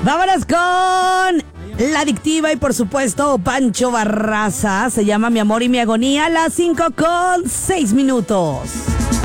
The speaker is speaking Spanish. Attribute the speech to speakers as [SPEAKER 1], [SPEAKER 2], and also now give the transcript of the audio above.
[SPEAKER 1] Vámonos con La Adictiva y por supuesto Pancho Barraza. Se llama Mi Amor y Mi Agonía a las 5:06.